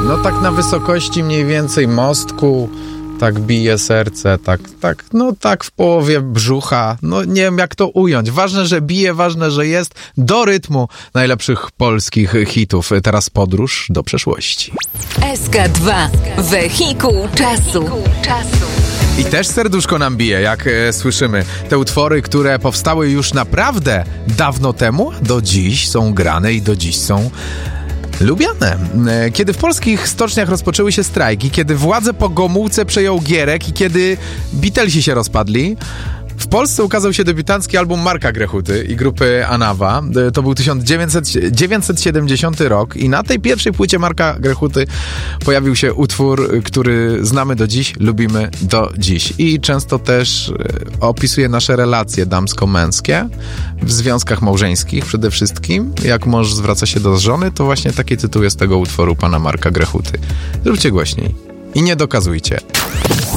No tak na wysokości mniej więcej mostku, tak bije serce, tak w połowie brzucha. No nie wiem jak to ująć. Ważne, że bije, ważne, że jest do rytmu najlepszych polskich hitów. Teraz podróż do przeszłości. SK2. Wehikuł czasu. I też serduszko nam bije, jak słyszymy. Te utwory, które powstały już naprawdę dawno temu, do dziś są grane i do dziś są lubiane. Kiedy w polskich stoczniach rozpoczęły się strajki, kiedy władze po Gomułce przejął Gierek i kiedy Beatlesi się rozpadli, w Polsce ukazał się debiutancki album Marka Grechuty i grupy Anawa. To był 1970 rok i na tej pierwszej płycie Marka Grechuty pojawił się utwór, który znamy do dziś, lubimy do dziś. I często też opisuje nasze relacje damsko-męskie w związkach małżeńskich przede wszystkim. Jak mąż zwraca się do żony, to właśnie taki tytuł jest tego utworu pana Marka Grechuty. Zróbcie głośniej i nie dokazujcie.